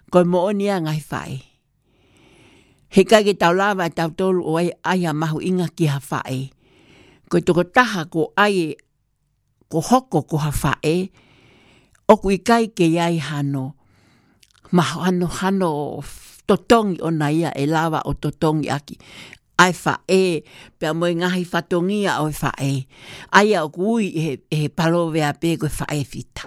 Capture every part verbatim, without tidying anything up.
Koe mo onia ngai whae. He kai ke tau lawa e tau tolu o ai aia mahu inga ki ha whae. Koe toko taha ko ai ko hoko ko ha whae. Oku i kai ke iai hano. Maho hano hano totongi o na ia e lawa o totongi aki. Ai whae, pia moe ngahi whatongia o whae. Aia o kui e, e palo vea pe koe whae fita.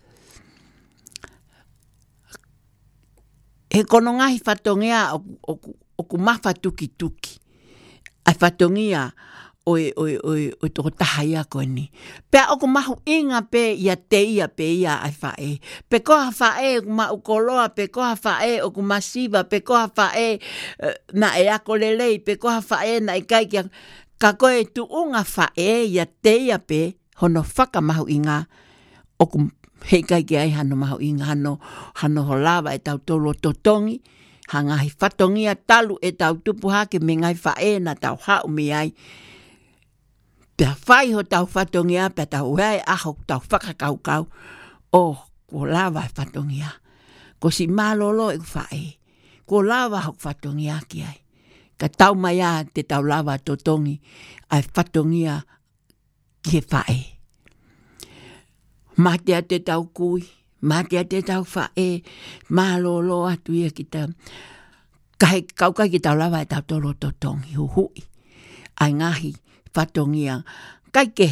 He kono ngahi whatongia o, o, o ku mawha tuki tuki. Ai whatongia o e, o e, o e, o e toko taha ia koe ni. Pea o ku mahu inga pe ia te ia pe ia ai whae. Pe koha whae o ku ma ukoloa, pe koha whae o ku masiva, pe koha whae uh, na e ako lelei, pe koha whae na e kai kia. Ka koe tu unga whae ia te ia pe, hono whaka mahu inga o ku hei kai kia ai hano mahu inga, hano, hano ho lawa e tau tolo totongi, hangahi whatongia talu e tau tupu hake me ngai whae na tau hau me ai. Pea whai ho tau whatongia, pea tau uai aho tau whakakaukau. Oh, ko lawa e whatongia. Ko si malolo e whae. Ko lawa ho whatongia ki ai. Ka tau mai a te tau lawa totongi ai whatongia ki he whae. Matea te tau kui, matea te tau whae, malolo atu ia ki ta. Kai kaukai ki tau lawa e tau tolo totongi, huhui. Ai ngahi. Whatongia, kai ke.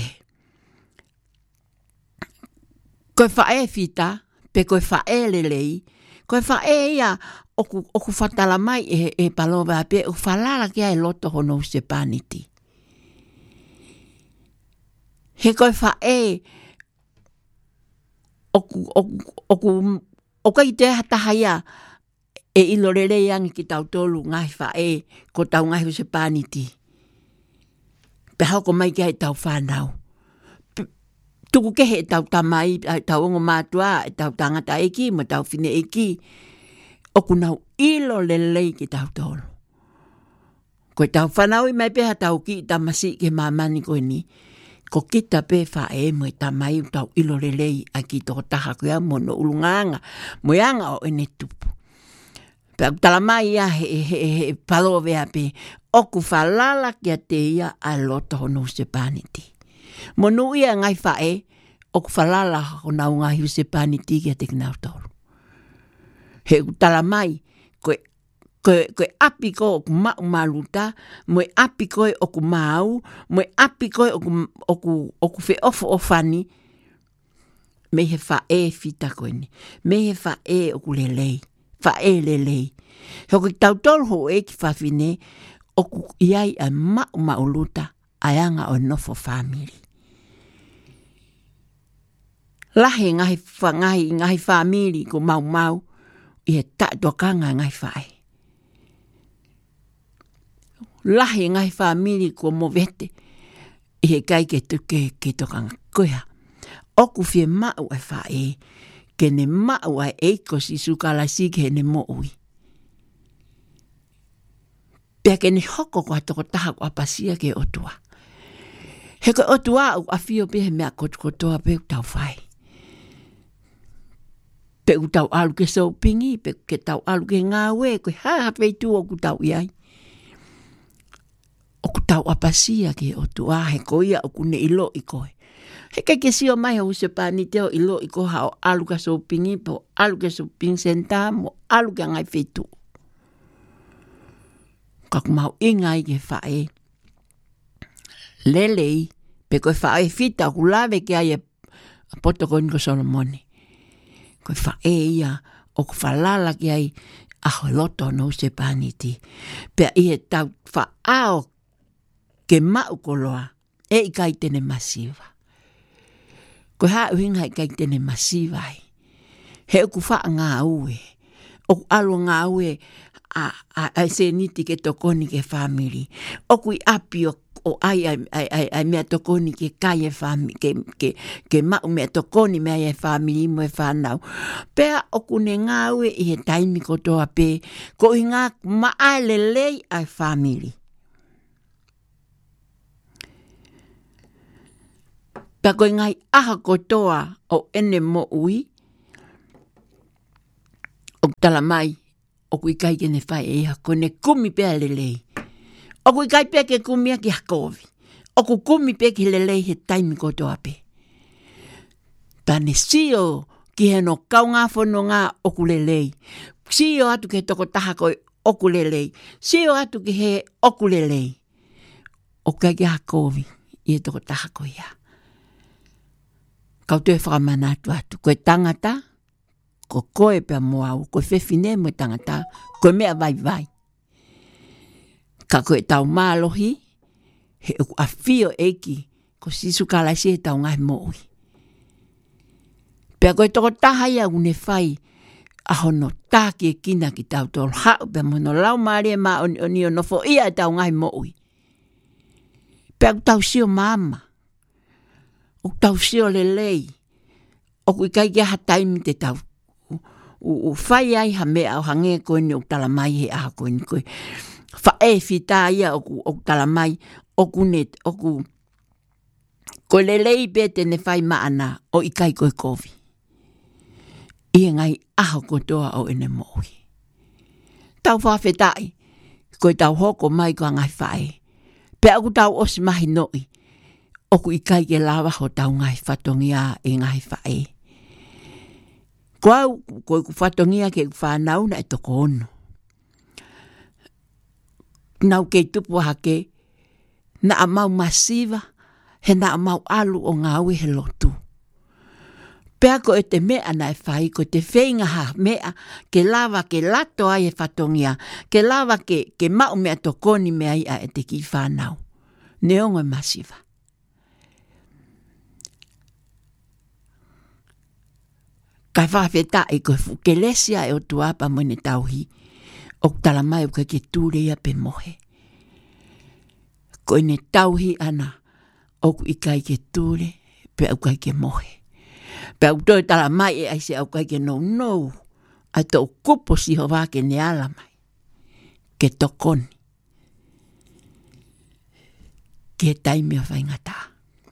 Koe whae fita, pe koe whae lelei, koe whae ia, oku, oku whatala mai e, e palova pe, o whalala kia e loto hono se paniti. He koe whae, oku, oku, oku, oku i te hataha ia, e ilo lelei angi ki tau tolu ngai whae, ko tau ngai se paniti. Pe hoko mai kia e tau whanau. Tuku kehe e tau tamai, e tau ongo mātua, e tau tangata eki, ma tau whine eki. Oku nau ilo lelei ki tau tolu. Koe tau whanau i mai peha tau ki tamasi ke mamani koe ni. Ko kita pe whae mo e tamai u tau ilo lelei a ki toko taha koe mo no ulunganga. Mo yanga o ene tupu. Pe talamai ia he, he, he, he palo vea pe. Oku whalala kia te ia a loto hono se paniti. Monu ia ngai whae, oku whalala hono ngai se paniti kia te kinau tolu. He utala mai, koe, koe, koe api ko oku mau maluta, moe api koe oku mau, moe api koe oku, oku, oku fe ofo ofani, me he whae fita koe ni, me he whae oku lelei, whae lelei. Hoko tau tolu ho e ki whawhine, oku iai a mau mauluta ayanga o nofo family. Lahe ngahi whangahi ngahi family ko mau mau i he tatokanga ngai whae. Lahe ngahi family ko movete i he kai ke tuke ke tokanga koea. Oku fie mau e whae ke ne mau ai eiko si sukalasi ke ne moui. Pea ke ni hoko ko atoko taha ko apasia ke otua. He ko otua u afio pe he mea kotokotoa pe utau whai. Pe utau alu ke so pingi, pe ke tau alu ke ngāwe, ko haha pe tu o kutau iai. O kutau apasia ke otua, he ko ia o kune ilo i koe. He kai ke sio mai ho se pani teo ilo i ko hao alu ke so pingi, po alu ke so ping senta, mo alu ke ngai fetu. Kaku mau ingai ke whae. Lelei, pe koe whae fita, ku lawe ke ai e potokoni ko Solomoni. Koe whae ia, o ku whalala ke ai aho loto no se paniti. Pe i e tau whaao ke mau koloa, e i kai tene masiva. Koe haa uhinga i kai tene masiva ai. He uku wha ngā ue, o alo ngā ue, a a a se niti ke tokoni ke family o kui api o, o ai ai ai ai me tokoni ke kai e family ke ke ke ma me tokoni me ai family mo e fanau pe o kune ngawe i he taimi ko toa pe ko inga ma ale lei ai family pa ko ngai aha ko toa o ene mo ui O tala mai, o kui kai ke ne whai e ha, ko ne kumi pēa lelei. O kui kai pēa ke kumia ki hakovi. O ku kumi pēa ki lelei he taimi kotoa pē. Tane sio ki he no kaunga whono ngā o ku lelei. Sio atu ke toko taha koe o ku lelei. Sio atu ki he o ku lelei. O kai ki hakovi, i e toko taha koe ia. Kau tue whakamana atu atu. Koe tangata, ko koe pia moau, koe whewhine mo tangata, koe mea vai vai. Ka koe tau mālohi, he uku a whio eiki, ko sisu kalaisi he tau ngai moui. Pea koe toko taha ia une whai, aho no tāki e kina ki tau tolu hau, pea mono lau maari e maa oni oni o nofo ia e tau ngai moui. Pea ku tau sio mama, o tau sio lelei, o kui kai kia hataimi te tau. U whai ai ha mea o hange koe ni o tala mai he aha koe ni koe. Whae whita ia o, o tala mai o ku net, o ku koe lelei bete ne whai maana o i kai koe kovi. Ia ngai aho kotoa o ene mohi. Tau whawhetai, koe tau hoko mai koa ngai whae. Pea ku tau osi mahi noi, o ku i kai ke lawa ho tau ngai whatongia e ngai whae. Koau, koe ku whatongia ke whanau na e toko ono. Nau kei tupu hake, na amau masiva, he na amau alu o ngāwe he lotu. Pea ko e te mea na e whai, ko te whainga ha mea, ke lawa ke lato ai e whatongia, ke lawa ke, ke mau mea tokoni mea ia e te ki whanau. Neongo masiva. Kai whawheta e koe whukelesia e o tuapa mo ne tauhi. O tala mai o ke tūre ia pe mohe. Koe ne tauhi ana o ku ikai ke tūre pe au kai ke mohe. Pe au toi tala mai e aise au kai ke no no. Ai tō kupo si ho wā ke ne ala mai. Ke tokoni. Ke taimi o whaingataa.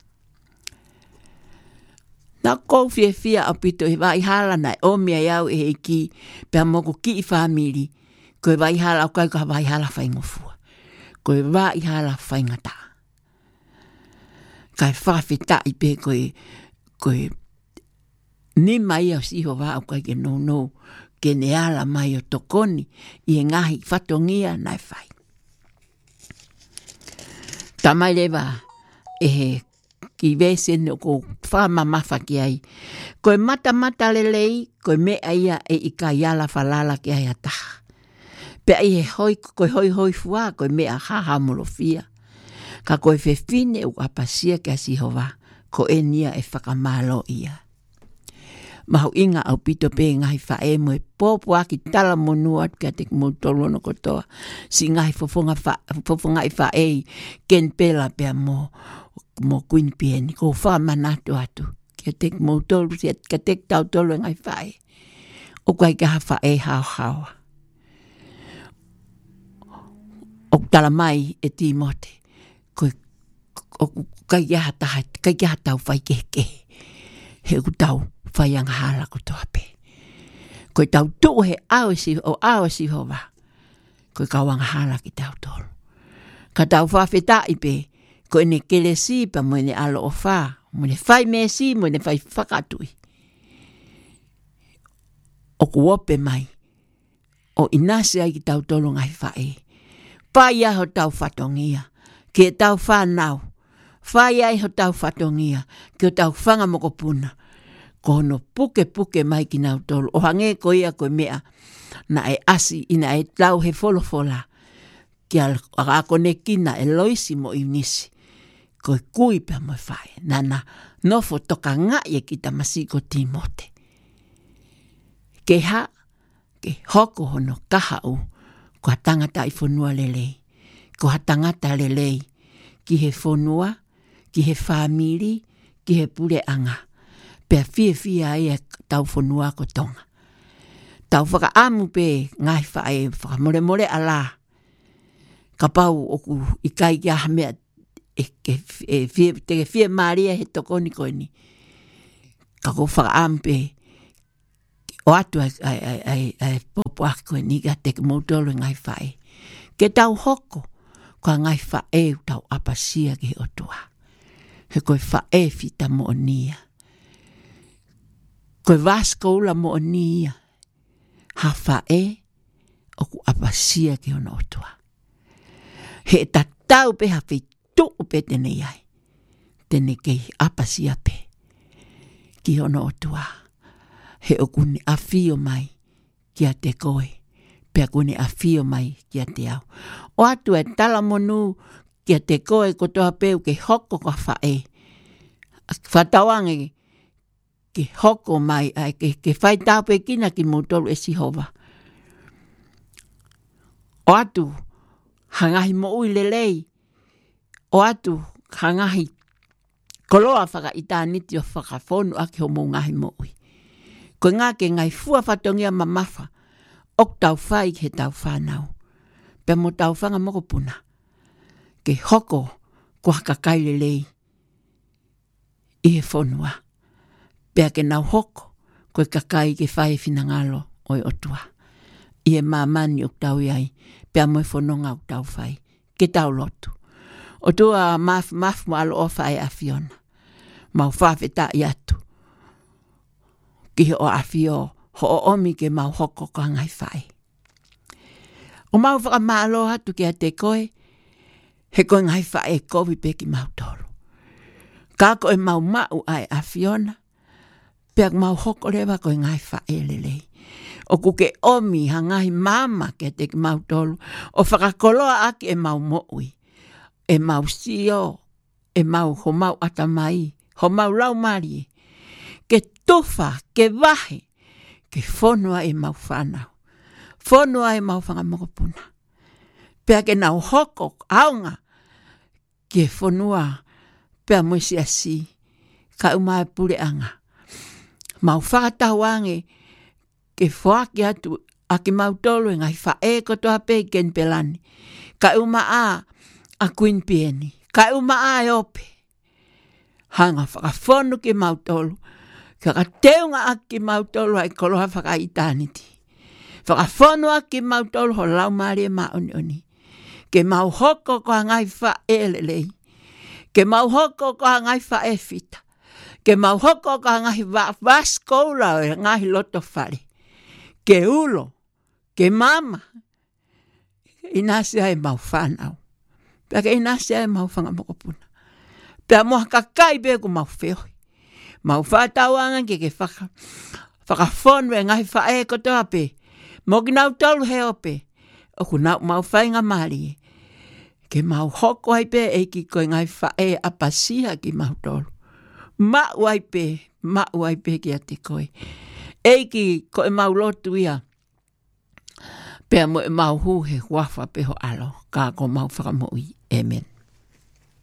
Nā kou fia fia au pito he vai hala nai o mea iau e heiki pia moko ki i whamiri koe vai hala au kai ka vai hala whaingofua. Koe vai hala whaingata. Kai whawhita i pe koe koe ni mai au siho wā au kai ke no no ke ne ala mai o tokoni i e ngahi whatongia nai whai. Tamai lewa e he ki vese no ko whama mawha ki ai. Koe mata mata lelei, koe mea ia e i ka iala whalala ki ai ataha. Pea i he hoi, koe hoi hoi fua, koe mea haha molofia. Ka koe whewhine u apasia ki asi hova, ko e nia e whakamalo ia. Mahu inga au pito pe ngahi whae mo e pōpua ki tala monua ki a te kumutolo no kotoa. Si ngahi fofonga i whae ken pela pea mo mo Queen Pieni, ko wha manatu atu. Kia tek mo tolu, kia tek tau tolu ngai whae. O kai ka whae hao hawa. O tala mai e Timote. Ko kai kia hata, kai kia hata whai keke. He ku tau whai ang hala ko toa pe. Ko tau tuu he awe si, o awe si hova. Ko kau ang hala ki tau tolu. Ka tau whawheta i pe. Ko ene kele si pa mo ene alo o wha. Mo ne whai me si, mo ne whai whakatui. O kuope mai. O inase ai ki tau tolo ngai whae. Pai ai ho tau whatongia. Ke tau whanau. Whai ai ho tau whatongia. Ke tau whanga moko puna. Ko no puke puke mai ki nau tolo. O hange ko ia ko mea. Na e asi ina e tau he folofola. Ki al ako ne kina e loisi mo inisi. Ko kui pa mo whae. Nana nofo toka ngai e ki tamasiko Timote. Ke ha, ke hoko hono kaha u. Ko ha tangata i whanua lelei. Ko ha tangata lelei. Ki he whanua, ki he whamiri, ki he pure anga. Pea fia fia e tau whanua ko tonga. Tau whaka amu pe ngai whae, whaka more more ala. Ka pau oku i kai kia hamea e ke e fie te fie maria he tokoni koini. Ka ko whaka ampe O atu ai, ai, ai, ai, ai popo ako e niga te mautolo ngai whae. Ke tau hoko, ko ngai whae tau apasia ke otua. He koe whae fita mo nia. Koe vasko ula mo nia. Ha whae, o ku apasia ke ona otua. He ta tau pe ha whi tuu pe tene iai. Tene kei apasia pe. Ki ona otua. He o kuni awhio mai kia te koe. Pea kuni awhio mai kia te au. O atu e tala monu kia te koe ko toa peu ke hoko ka whae. Whatawange ke hoko mai ai ke, ke whai tāpe kina ki motolu e sihova. O atu hangahi mo ui lelei. O atu hangahi koloa whaka itāniti o whakawhonu ake ho mo ngahi mo ui. Ko ngā ke ngai fua whatongia mamafa, ok tau whai he tau whanau. Pea mo tau whanga moko puna. Ke hoko ko haka kailelei. I he whonua. Pea ke nau hoko, koe kakai ke whai whinangalo oi otua. I he mamani ok tau iai, pea moe whanonga ok tau whai. Ke tau lotu. O tua maf maf mo alo o whai a Fiona. Mau whawheta i atu. Ki o awhio, ho o omi ke mau hoko ka ngai whai. O mau whaka maalo hatu ki a te koe, he koe ngai whai e kovi pe ki mau tolu. Ka koe mau mau ai a Fiona, pek mau hoko rewa koe ngai whai lelei. O kuke omi ha ngai mama ke te ki mau tolu, o whakakoloa aki e mau moui. E mau sio, e mau ho mau atamai, ho mau lau marie. Ke tufa, ke wahe, ke whonua e mau whanau. Whonua e mau whangamokopuna. Pea ke nau hoko, aunga, ke whonua, pea moisi asi, ka umai pule anga. Mau whakatawange, ke whaki atu, a ke mau tolu e ngai whae kotoa pe ken pelani. Ka uma a, a Queen Pieni. Ka uma a e ope. Hanga whakawhonu ke mau tolu. Ka teunga a ki mau tolu ai koloha whaka itaniti. Whakawhonu a ki mau tolu ho lau maari e maoni oni. Ke mau hoko ko ngai whae lelei. Ke mau hoko ko ngai whae fita. Ke mau hoko ko ngai vaskoula e ngai loto whare. Ke ulo. Ke mama. Inasia e mau whanau. Pea ke inasia e mau whangamokopuna. Pea moha kakai be ku mau whiohi. Mau whātauanga ke ke whaka. Whakawhonu e ngai whae kotoa pe. Mo ki nau tolu he ope. O ku nau mau whainga maari. Ke mau hoko ai pe e ki koe ngai whae apasia ki mau tolu. Ma uai pe, ma uai pe ki a te koe. E ki koe mau lotu ia. Pea mo e mau hu he wafa pe ho alo. Ka ko mau whakamoi. Amen.